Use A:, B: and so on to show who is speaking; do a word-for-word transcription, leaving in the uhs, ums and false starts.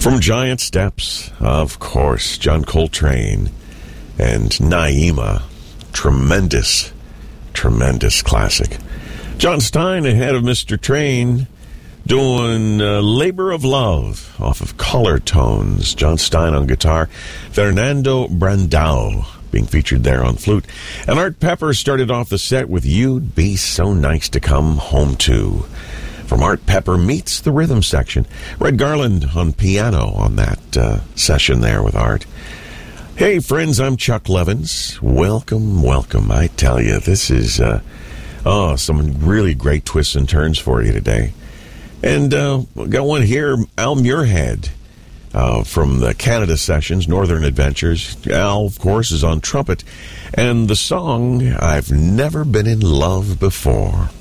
A: From Giant Steps, of course, John Coltrane and Naima. Tremendous, tremendous classic. John Stein ahead of Mister Train doing uh, Labor of Love off of Color Tones. John Stein on guitar. Fernando Brandao being featured there on flute. And Art Pepper started off the set with You'd Be So Nice to Come Home To. From Art Pepper meets the rhythm section. Red Garland on piano on that uh, session there with Art. Hey, friends, I'm Chuck Levins. Welcome, welcome. I tell you, this is uh, oh, some really great twists and turns for you today. And uh, we got one here, Al Muirhead uh, from the Canada Sessions, Northern Adventures. Al, of course, is on trumpet. And the song, I've Never Been in Love Before.